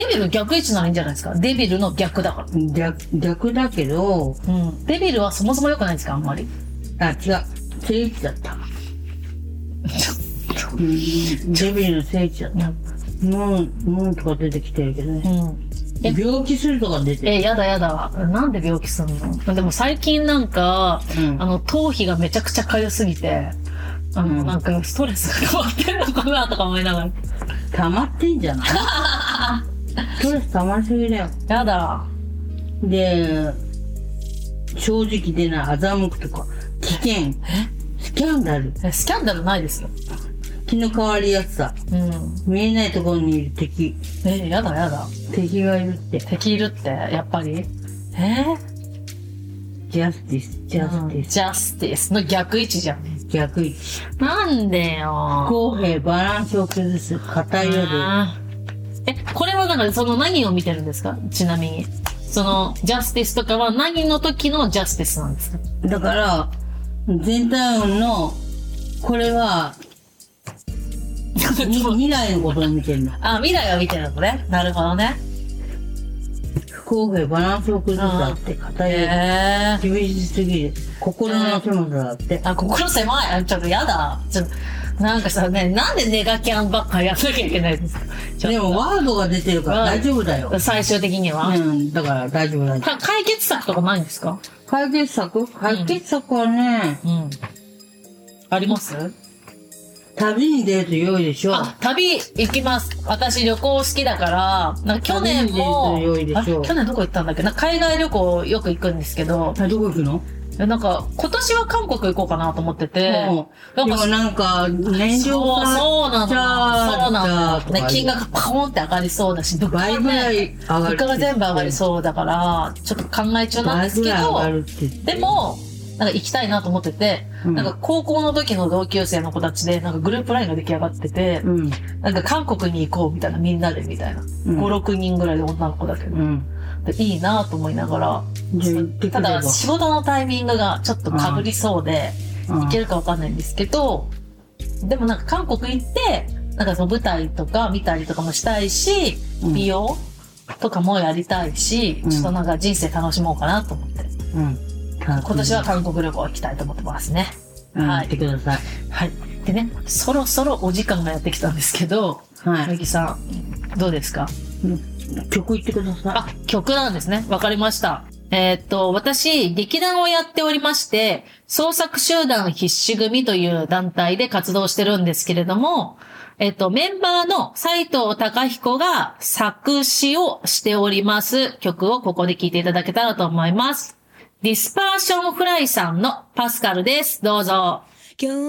デビル逆位置ならいいんじゃないですか。デビルの逆だから。 逆だけど、 うん。デビルはそもそも良くないですか、あんまり。 あ、違う。聖地だった。デビルの聖地だった。ムーンとか出てきてるけどね。うん。病気するとか出てる。 やだやだ。なんで病気するの？でも最近なんか、頭皮がめちゃくちゃ痒すぎて、なんかストレスが溜まってんのかなとか思いながら。 溜まってんじゃない？ストレス溜まりすぎだよ。 やだ。 で、正直出ない欺くとか、危険。スキャンダル。 スキャンダルないですよ。 気の変わりやすさ。見えないところにいる敵。 やだやだ。 敵がいるって。 敵いるって、やっぱり。 ジャスティス。 ジャスティスの逆位置じゃん。 逆位置。 なんでよ。 不公平、バランスを崩す、偏る。 これはなんかその何を見てるんですか？ちなみに。その、ジャスティスとかは何の時のジャスティスなんですか？ だから、全体運の、これは、未来のことを見てるの。 未来を見てるのね。なるほどね。 不公平、バランスを崩すだって、偏る。厳しすぎる。心の狭さだって。 心狭い。ちょっとやだ。なんかさ、ね、なんでネガキャンばっかりやんなきゃいけないんですか？ でもワードが出てるから大丈夫だよ。 最終的には。 だから大丈夫だよ。 解決策とかないんですか？ 解決策はね、 あります？ 旅に出ると良いでしょ。 旅行きます。私旅行好きだから、なんか去年も、去年どこ行ったんだっけ？海外旅行よく行くんですけど。 どこ行くの？ なんか、今年は韓国行こうかなと思ってて。でもなんか、燃料がそうなの。ね、金額パコンって上がりそうだし、物価が全部上がりそうだから、ちょっと考え中なんですけど、でも、なんか行きたいなと思ってて、なんか高校の時の同級生の子たちで、なんかグループラインが出来上がってて、なんか韓国に行こうみたいな、みんなでみたいな。5、6人ぐらいで女の子だけど。いいなと思いながら、ただ仕事のタイミングがちょっと被りそうで、行けるかわかんないんですけど、でもなんか韓国行って、なんかその舞台とか見たりとかもしたいし、美容とかもやりたいし、ちょっとなんか人生楽しもうかなと思って。今年は韓国旅行行きたいと思ってますね。 はい。行ってください。 はい。でね、そろそろお時間がやってきたんですけど、はい。さん、どうですか？ 曲言ってください。曲なんですね。わかりました。私、劇団をやっておりまして、創作集団必死組という団体で活動してるんですけれども、メンバーの斉藤隆彦が作詞をしております曲をここで聴いていただけたらと思います。ディスパーションフライさんのパスカルです。どうぞ。